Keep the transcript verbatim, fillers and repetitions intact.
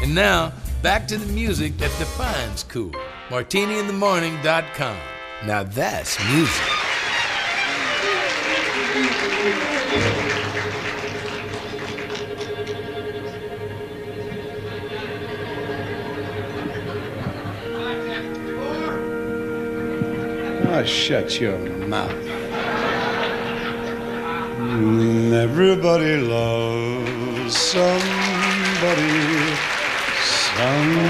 And now, back to the music that defines cool. martini in the morning dot com. Now that's music. Oh, shut your mouth. Mm, everybody loves somebody, some